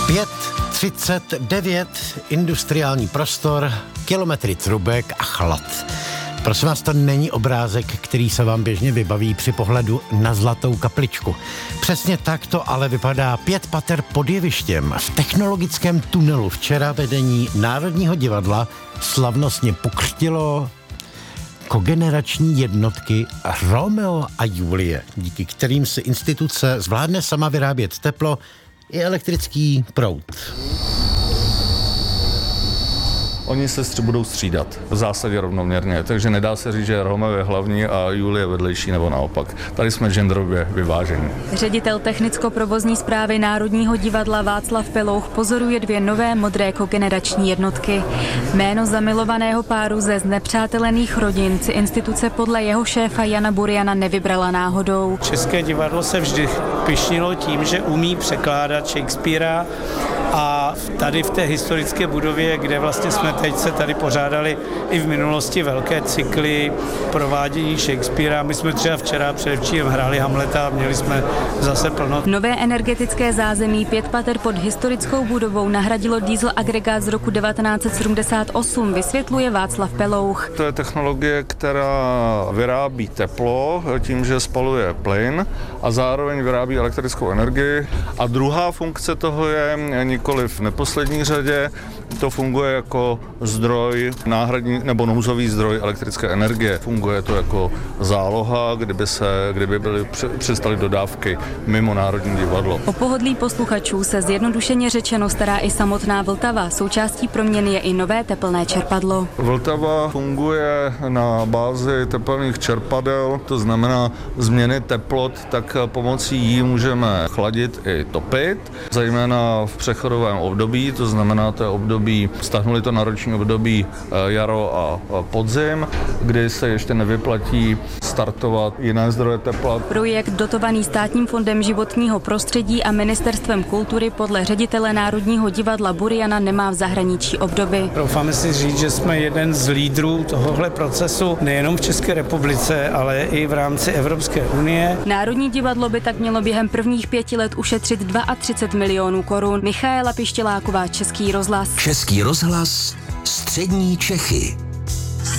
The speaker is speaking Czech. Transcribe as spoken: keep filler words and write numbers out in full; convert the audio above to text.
pět třicet devět, industriální prostor, kilometry trubek a chlad. Prosím vás, to není obrázek, který se vám běžně vybaví při pohledu na Zlatou kapličku. Přesně tak to ale vypadá pět pater pod jevištěm. V technologickém tunelu včera vedení Národního divadla slavnostně pokřtilo kogenerační jednotky Romeo a Julie, díky kterým si instituce zvládne sama vyrábět teplo i elektrický proud. Oni se budou střídat v zásadě rovnoměrně, takže nedá se říct, že Romeo je hlavní a Julie vedlejší nebo naopak. Tady jsme genderově vyvážení. Ředitel technicko-provozní správy Národního divadla Václav Pelouch pozoruje dvě nové modré kogenerační jednotky. Jméno zamilovaného páru ze znepřátelených rodin si instituce podle jeho šéfa Jana Buriana nevybrala náhodou. České divadlo se vždy pyšnilo tím, že umí překládat Shakespearea, a tady v té historické budově, kde vlastně jsme teď se tady pořádali i v minulosti velké cykly provádění Shakespearea. My jsme třeba včera předevčírem hráli Hamleta a měli jsme zase plno. Nové energetické zázemí pět pater pod historickou budovou nahradilo diesel agregát z roku devatenáct set sedmdesát osm, vysvětluje Václav Pelouch. To je technologie, která vyrábí teplo tím, že spaluje plyn a zároveň vyrábí elektrickou energii. A druhá funkce toho je nikoli v neposlední řadě, to funguje jako zdroj, náhradní nebo nouzový zdroj elektrické energie. Funguje to jako záloha, kdyby se, kdyby byly přestaly dodávky mimo Národní divadlo. O pohodlí posluchačů se zjednodušeně řečeno stará i samotná Vltava. Součástí proměny je i nové tepelné čerpadlo. Vltava funguje na bázi tepelných čerpadel, to znamená změny teplot, tak pomocí jí můžeme chladit i topit, zejména v přechodovém období, to znamená to je období, vztahnuli to na roční období jaro a podzim, kdy se ještě nevyplatí startovat jiné zdroje tepla. Projekt dotovaný Státním fondem životního prostředí a Ministerstvem kultury podle ředitele Národního divadla Buriana nemá v zahraničí obdoby. Doufáme si říct, že jsme jeden z lídrů tohohle procesu nejenom v České republice, ale i v rámci Evropské unie. Národní divadlo by tak mělo během prvních pěti let ušetřit třicet dva milionů korun. Michaela Pištěláková, Český rozhlas. Český rozhlas, střední Čechy.